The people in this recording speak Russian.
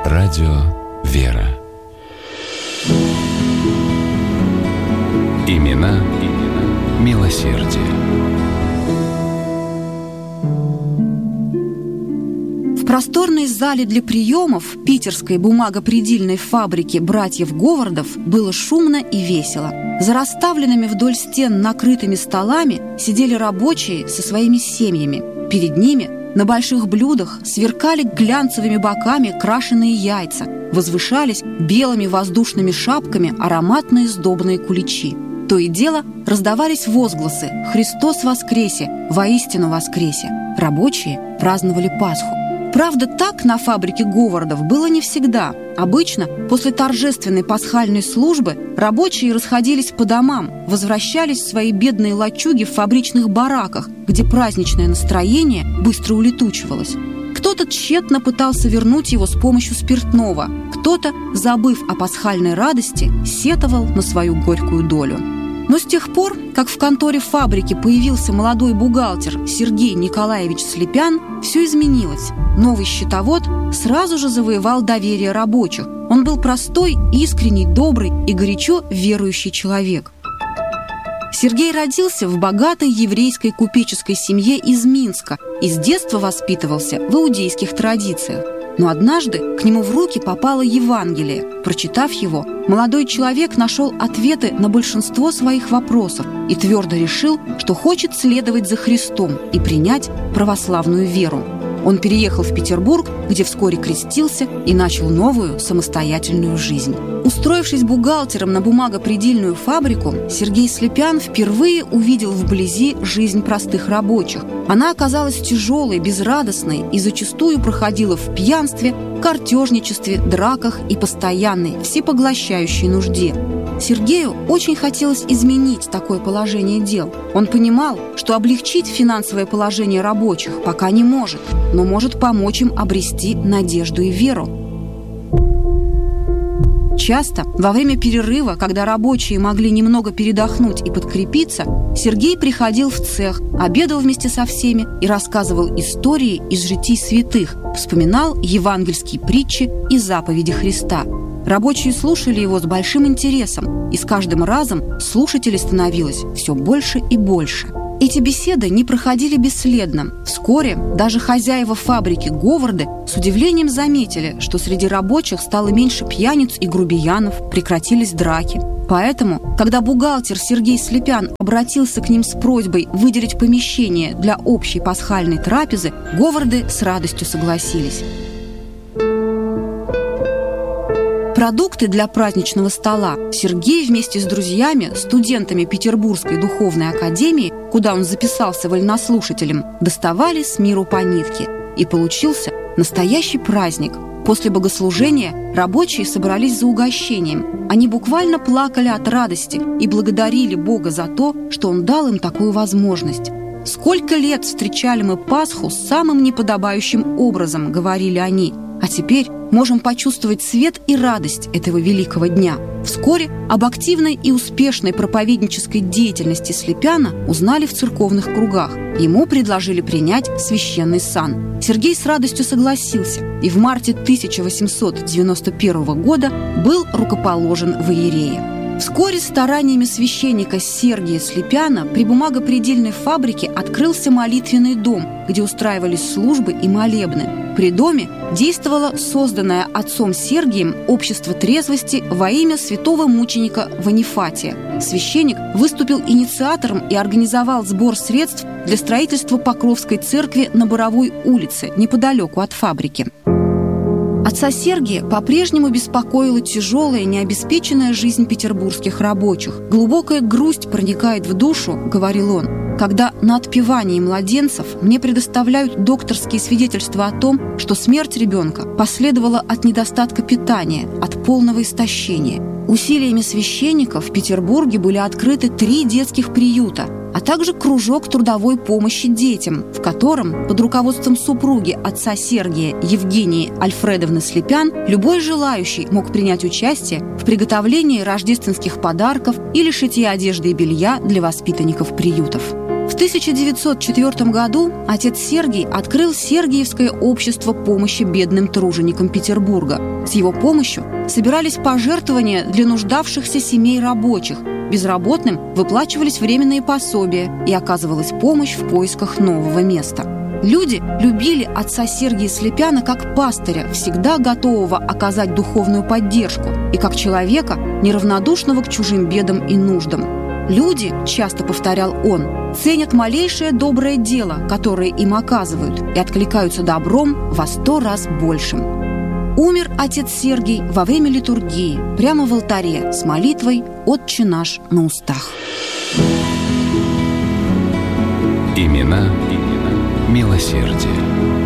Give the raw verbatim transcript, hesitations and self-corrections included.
Радио «Вера». Имена, имена милосердия. В просторной зале для приемов питерской бумагопредельной фабрики братьев Говардов было шумно и весело. За расставленными вдоль стен накрытыми столами сидели рабочие со своими семьями. Перед ними на больших блюдах сверкали глянцевыми боками крашеные яйца, возвышались белыми воздушными шапками ароматные сдобные куличи. То и дело раздавались возгласы «Христос воскресе! Воистину воскресе!». Рабочие праздновали Пасху. Правда, так на фабрике Говардов было не всегда. Обычно после торжественной пасхальной службы рабочие расходились по домам, возвращались в свои бедные лачуги в фабричных бараках, где праздничное настроение быстро улетучивалось. Кто-то тщетно пытался вернуть его с помощью спиртного, кто-то, забыв о пасхальной радости, сетовал на свою горькую долю. Но с тех пор, как в конторе фабрики появился молодой бухгалтер Сергей Николаевич Слепян, все изменилось. Новый счетовод сразу же завоевал доверие рабочих. Он был простой, искренний, добрый и горячо верующий человек. Сергей родился в богатой еврейской купеческой семье из Минска и с детства воспитывался в иудейских традициях. Но однажды к нему в руки попало Евангелие. Прочитав его, молодой человек нашел ответы на большинство своих вопросов и твердо решил, что хочет следовать за Христом и принять православную веру. Он переехал в Петербург, где вскоре крестился и начал новую самостоятельную жизнь. Устроившись бухгалтером на бумагопредельную фабрику, Сергей Слепян впервые увидел вблизи жизнь простых рабочих. Она оказалась тяжелой, безрадостной и зачастую проходила в пьянстве, картежничестве, драках и постоянной, всепоглощающей нужде. Сергею очень хотелось изменить такое положение дел. Он понимал, что облегчить финансовое положение рабочих пока не может, но может помочь им обрести надежду и веру. Часто во время перерыва, когда рабочие могли немного передохнуть и подкрепиться, Сергей приходил в цех, обедал вместе со всеми и рассказывал истории из житий святых, вспоминал евангельские притчи и заповеди Христа. Рабочие слушали его с большим интересом, и с каждым разом слушателей становилось все больше и больше. Эти беседы не проходили бесследно. Вскоре даже хозяева фабрики Говарды с удивлением заметили, что среди рабочих стало меньше пьяниц и грубиянов, прекратились драки. Поэтому, когда бухгалтер Сергей Слепян обратился к ним с просьбой выделить помещение для общей пасхальной трапезы, Говарды с радостью согласились. Продукты для праздничного стола Сергей вместе с друзьями, студентами Петербургской духовной академии, куда он записался вольнослушателем, доставали с миру по нитке. И получился настоящий праздник. После богослужения рабочие собрались за угощением. Они буквально плакали от радости и благодарили Бога за то, что Он дал им такую возможность. «Сколько лет встречали мы Пасху самым неподобающим образом», — говорили они. «А теперь можем почувствовать свет и радость этого великого дня». Вскоре об активной и успешной проповеднической деятельности Слепяна узнали в церковных кругах. Ему предложили принять священный сан. Сергей с радостью согласился и в марте тысяча восемьсот девяносто первого года был рукоположен в иерее. Вскоре стараниями священника Сергия Слепяна при бумагопредельной фабрике открылся молитвенный дом, где устраивались службы и молебны. При доме действовало созданное отцом Сергием общество трезвости во имя святого мученика Ванифатия. Священник выступил инициатором и организовал сбор средств для строительства Покровской церкви на Боровой улице, неподалеку от фабрики. Отца Сергия по-прежнему беспокоила тяжелая, необеспеченная жизнь петербургских рабочих. «Глубокая грусть проникает в душу», — говорил он, «когда на отпевании младенцев мне предоставляют докторские свидетельства о том, что смерть ребенка последовала от недостатка питания, от полного истощения. Усилиями священников в Петербурге были открыты три детских приюта, а также кружок трудовой помощи детям, в котором под руководством супруги отца Сергия Евгении Альфредовны Слепян любой желающий мог принять участие в приготовлении рождественских подарков или шитье одежды и белья для воспитанников приютов. В тысяча девятьсот четвёртом году отец Сергий открыл Сергиевское общество помощи бедным труженикам Петербурга. С его помощью собирались пожертвования для нуждавшихся семей рабочих, безработным выплачивались временные пособия и оказывалась помощь в поисках нового места. Люди любили отца Сергия Слепяна как пастыря, всегда готового оказать духовную поддержку, и как человека, неравнодушного к чужим бедам и нуждам. Люди, часто повторял он, ценят малейшее доброе дело, которое им оказывают, и откликаются добром во сто раз большим. Умер отец Сергий во время литургии, прямо в алтаре, с молитвой «Отче наш» на устах. Имена, имена милосердия.